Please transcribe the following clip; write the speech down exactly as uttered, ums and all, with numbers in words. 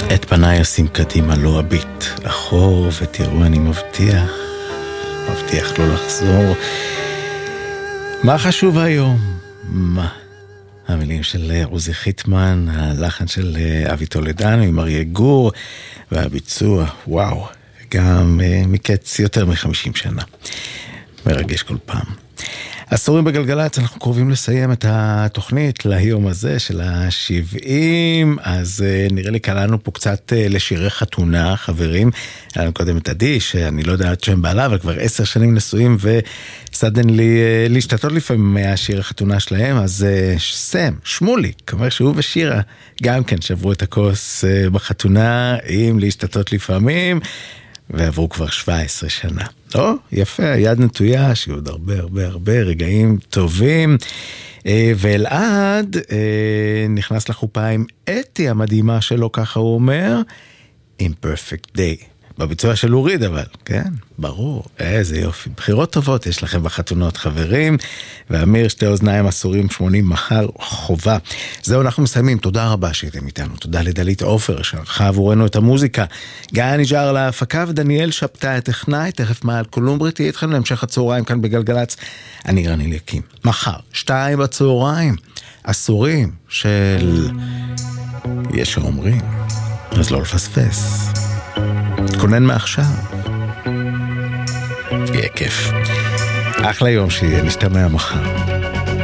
את פניי אשים קדימה לא אביט אחור, ותראו אני מבטיח, מבטיח לא לחזור. מה חשוב היום? מה? המילים של עוזי חיטמן, הלחן של אבי טולדנו עם אריה גור, והביצוע, וואו, גם מקץ יותר מחמישים שנה. מרגש כל פעם. עשורים בגלגלץ, אנחנו קרובים לסיים את התוכנית להיום הזה של ה-שבעים, אז נראה לי קלענו פה קצת לשירי חתונה, חברים. היה לנו קודם את עדי, שאני לא יודע את שם בעלה, אבל כבר עשר שנים נשואים, וסדן לי להשתתות לפעמים מהשירי חתונה שלהם, אז סם, שמולי, כמו שהוא ושירה, גם כן שברו את הכוס בחתונה, עם להשתתות לפעמים, ועברו כבר שבע עשרה שנה. או, יפה, היד נטויה, שיהיו עוד הרבה הרבה הרבה רגעים טובים. ואלעד נכנס לחופה עם אתי המדהימה שלו, ככה הוא אומר, Imperfect Day. בביצוע של אוריד אבל, כן, ברור, איזה יופי. בחירות טובות יש לכם בחתונות, חברים. ואמיר, שתי אוזניים עשורים שמונים מחר, חובה. זהו, אנחנו מסיימים. תודה רבה שהייתם איתנו. תודה לדלית עופר, שערכה עבורנו את המוזיקה. גיא נג'אר להפקה, ודניאל שבתה את טכנאי. תכף מעל קולומברית תהיה איתכם להמשך הצהריים כאן בגלגלץ. אני רני ליקים. מחר, שתיים בצהריים, עשורים של יש שאומרים, אז לא לפספס. תכונן מעכשיו. יהיה כיף. אחלה יום שיהיה, נשתמע מחר.